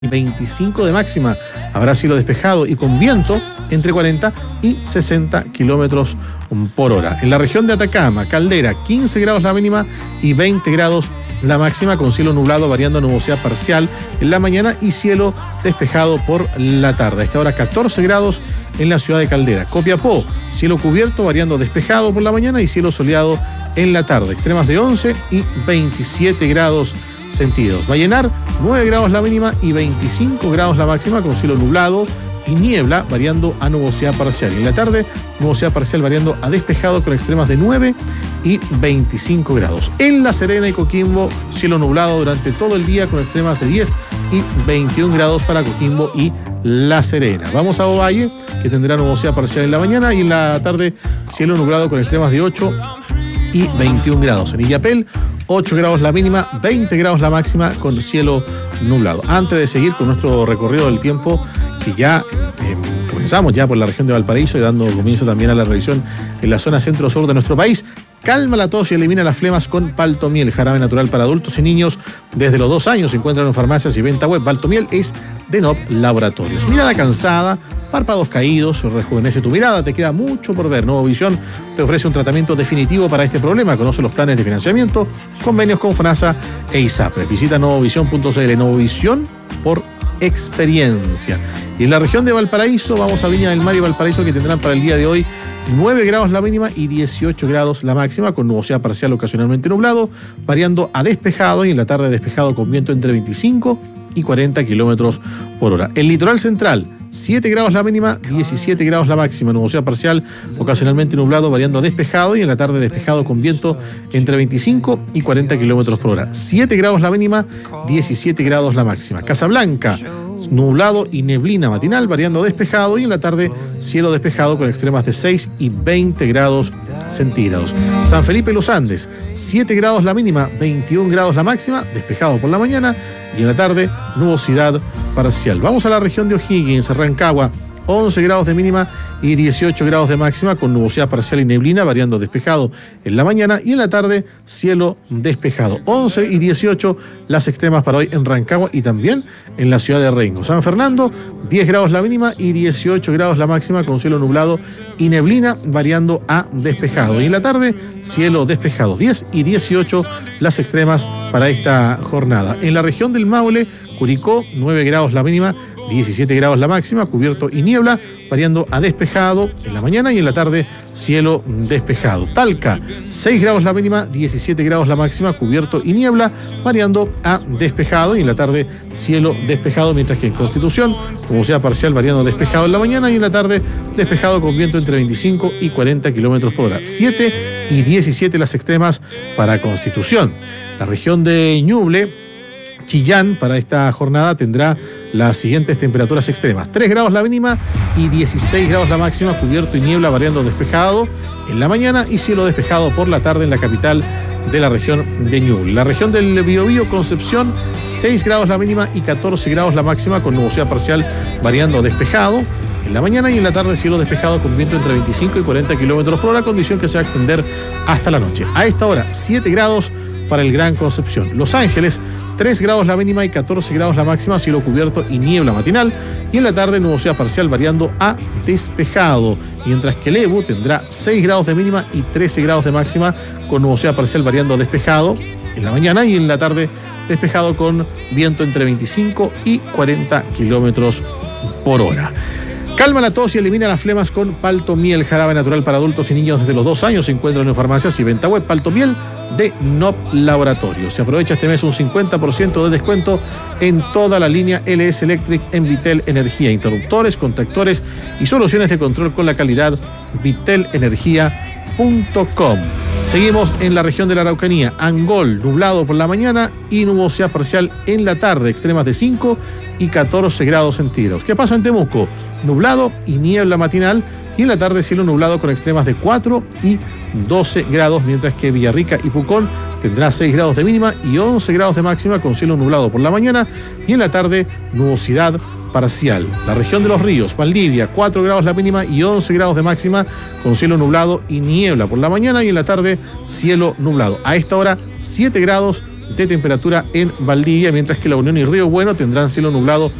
25 de máxima. Habrá cielo despejado y con viento entre 40 y 60 kilómetros por hora. En la región de Atacama, Caldera, 15 grados la mínima y 20 grados la máxima, con cielo nublado variando a nubosidad parcial en la mañana y cielo despejado por la tarde. A esta hora 14 grados en la ciudad de Caldera. Copiapó, cielo cubierto variando despejado por la mañana y cielo soleado en la tarde. Extremas de 11 y 27 grados centígrados. Vallenar, 9 grados la mínima y 25 grados la máxima, con cielo nublado y niebla variando a nubosidad parcial. En la tarde, nubosidad parcial variando a despejado con extremas de 9 y 25 grados. En La Serena y Coquimbo, cielo nublado durante todo el día con extremas de 10 y 21 grados para Coquimbo y La Serena. Vamos a Ovalle, que tendrá nubosidad parcial en la mañana y en la tarde cielo nublado con extremas de 8 y 21 grados. En Illapel, 8 grados la mínima, 20 grados la máxima, con cielo nublado. Antes de seguir con nuestro recorrido del tiempo, que ya comenzamos ya por la región de Valparaíso y dando comienzo también a la revisión en la zona centro-sur de nuestro país. Calma la tos y elimina las flemas con Paltomiel, jarabe natural para adultos y niños desde los 2 años. Se encuentran en farmacias y venta web. Paltomiel es de NOP Laboratorios. Mirada cansada, párpados caídos, rejuvenece tu mirada, te queda mucho por ver. Nuevo Visión te ofrece un tratamiento definitivo para este problema. Conoce los planes de financiamiento, convenios con FONASA e ISAPRE. Visita nuevovisión.cl. Nuevo Visión por experiencia. Y en la región de Valparaíso, vamos a Viña del Mar y Valparaíso, que tendrán para el día de hoy 9 grados la mínima y 18 grados la máxima, con nubosidad parcial ocasionalmente nublado, variando a despejado y en la tarde despejado con viento entre 25 y 40 kilómetros por hora. El litoral central, 7 grados la mínima, 17 grados la máxima, nubosidad parcial ocasionalmente nublado, variando a despejado y en la tarde despejado con viento entre 25 y 40 kilómetros por hora. 7 grados la mínima, 17 grados la máxima. Casablanca, nublado y neblina matinal, variando a despejado y en la tarde cielo despejado con extremas de 6 y 20 grados centígrados. San Felipe Los Andes, 7 grados la mínima, 21 grados la máxima, despejado por la mañana y en la tarde nubosidad parcial. Vamos a la región de O'Higgins, Rancagua, 11 grados de mínima y 18 grados de máxima, con nubosidad parcial y neblina, variando despejado en la mañana y en la tarde cielo despejado. 11 y 18 las extremas para hoy en Rancagua y también en la ciudad de Rengo. San Fernando, 10 grados la mínima y 18 grados la máxima, con cielo nublado y neblina, variando a despejado. Y en la tarde cielo despejado. 10 y 18 las extremas para esta jornada. En la región del Maule, Curicó, 9 grados la mínima, 17 grados la máxima, cubierto y niebla, variando a despejado en la mañana y en la tarde cielo despejado. Talca, 6 grados la mínima, 17 grados la máxima, cubierto y niebla, variando a despejado y en la tarde cielo despejado, mientras que en Constitución, nubosidad parcial variando a despejado en la mañana y en la tarde despejado con viento entre 25 y 40 kilómetros por hora. 7 y 17 las extremas para Constitución. La región de Ñuble, Chillán, para esta jornada tendrá las siguientes temperaturas extremas: 3 grados la mínima y 16 grados la máxima, cubierto y niebla variando despejado en la mañana y cielo despejado por la tarde en la capital de la región de Ñuble. La región del Biobío, Concepción, 6 grados la mínima y 14 grados la máxima, con nubosidad parcial variando despejado en la mañana y en la tarde cielo despejado con viento entre 25 y 40 kilómetros por hora, condición que se va a extender hasta la noche. A esta hora, 7 grados para el Gran Concepción. Los Ángeles, 3 grados la mínima y 14 grados la máxima, cielo cubierto y niebla matinal, y en la tarde nubosidad parcial variando a despejado, mientras que Lebu tendrá 6 grados de mínima y 13 grados de máxima, con nubosidad parcial variando a despejado en la mañana y en la tarde despejado con viento entre 25 y 40 kilómetros por hora. Calma la tos y elimina las flemas con Paltomiel, jarabe natural para adultos y niños desde los 2 años. Se encuentran en farmacias y venta web. Paltomiel de NOP Laboratorios. Se aprovecha este mes un 50% de descuento en toda la línea LS Electric en Vitel Energía. Interruptores, contactores y soluciones de control con la calidad vitelenergia.com. Seguimos en la región de la Araucanía. Angol, nublado por la mañana y nubosidad parcial en la tarde, extremas de 5 y 14 grados centígrados. ¿Qué pasa en Temuco? Nublado y niebla matinal y en la tarde cielo nublado con extremas de 4 y 12 grados, mientras que Villarrica y Pucón tendrá 6 grados de mínima y 11 grados de máxima, con cielo nublado por la mañana y en la tarde nubosidad parcial. La región de los ríos, Valdivia, 4 grados la mínima y 11 grados de máxima, con cielo nublado y niebla por la mañana y en la tarde cielo nublado. A esta hora 7 grados de temperatura en Valdivia, mientras que La Unión y Río Bueno tendrán cielo nublado